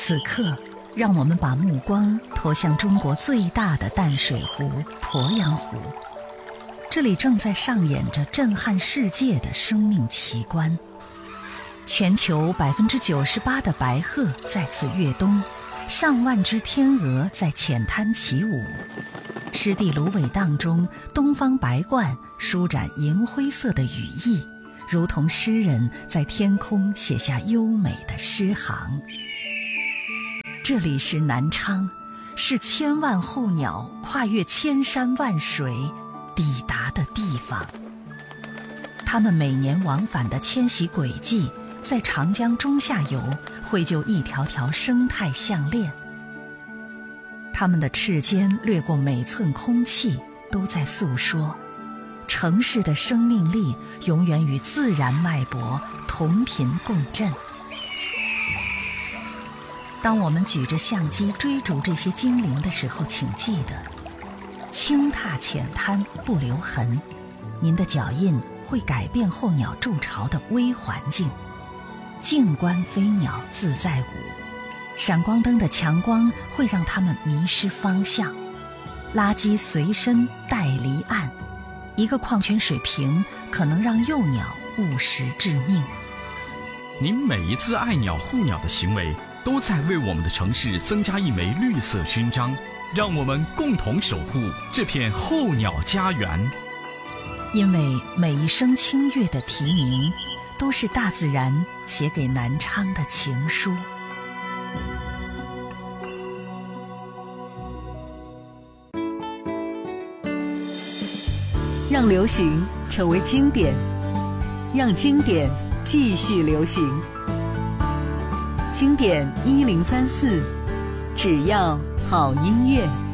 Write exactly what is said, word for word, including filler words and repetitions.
此刻，让我们把目光投向中国最大的淡水湖鄱阳湖。这里正在上演着震撼世界的生命奇观。全球百分之九十八的白鹤在此跃冬，上万只天鹅在浅滩起舞。湿地芦苇荡中，东方白鹳舒展银灰色的羽翼，如同诗人在天空写下优美的诗行。这里是南昌，是千万候鸟跨越千山万水抵达的地方。它们每年往返的迁徙轨迹，在长江中下游绘就一条条生态项链。它们的翅尖掠过每寸空气，都在诉说城市的生命力永远与自然脉搏同频共振。当我们举着相机追逐这些精灵的时候，请记得轻踏浅滩不留痕，您的脚印会改变候鸟筑巢的微环境。静观飞鸟自在舞，闪光灯的强光会让它们迷失方向。垃圾随身带离岸，一个矿泉水瓶可能让幼鸟误食致命。 您每一次爱鸟护鸟的行为，都在为我们的城市增加一枚绿色勋章，让我们共同守护这片候鸟家园。 因为每一声清越的啼鸣，都是大自然写给南昌的情书。 让流行成为经典，让经典继续流行。经典一零三四，只要好音乐。